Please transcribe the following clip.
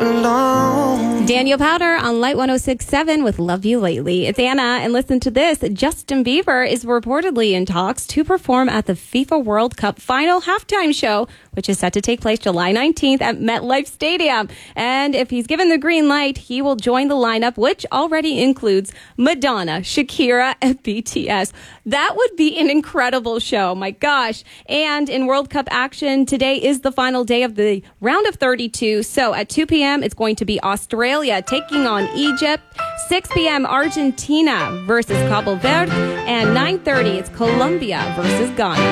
alone. Daniel Powder on Light 106.7 with Love You Lately. It's Anna, and listen to this. Justin Bieber is reportedly in talks to perform at the FIFA World Cup final halftime show, which is set to take place July 19th at MetLife Stadium. And if he's given the green light, he will join the lineup, which already includes Madonna, Shakira, and BTS. That would be an incredible show. My gosh. And in World Cup action, today is the final day of the round of 32. So at 2 p.m., it's going to be Australia taking on Egypt. 6 p.m. Argentina versus Cabo Verde. And 9:30, it's Colombia versus Ghana.